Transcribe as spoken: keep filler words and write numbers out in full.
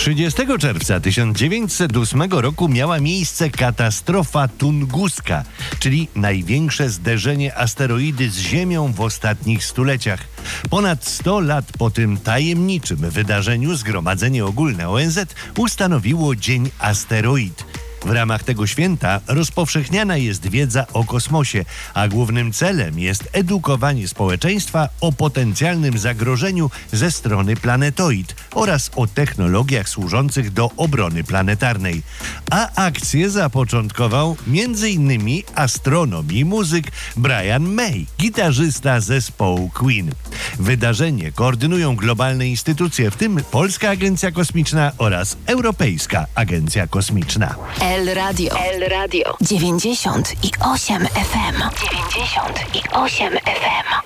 trzydziestego czerwca tysiąc dziewięćset ósmego roku miała miejsce katastrofa tunguska, czyli największe zderzenie asteroidy z Ziemią w ostatnich stuleciach. Ponad sto lat po tym tajemniczym wydarzeniu Zgromadzenie Ogólne O N Z ustanowiło Dzień Asteroid. W ramach tego święta rozpowszechniana jest wiedza o kosmosie, a głównym celem jest edukowanie społeczeństwa o potencjalnym zagrożeniu ze strony planetoid oraz o technologiach służących do obrony planetarnej. A akcję zapoczątkował między innymi astronom i muzyk Brian May, gitarzysta zespołu Queen. Wydarzenie koordynują globalne instytucje, w tym Polska Agencja Kosmiczna oraz Europejska Agencja Kosmiczna. El Radio. El Radio. dziewięćdziesiąt i osiem F M. dziewięćdziesiąt i osiem F M.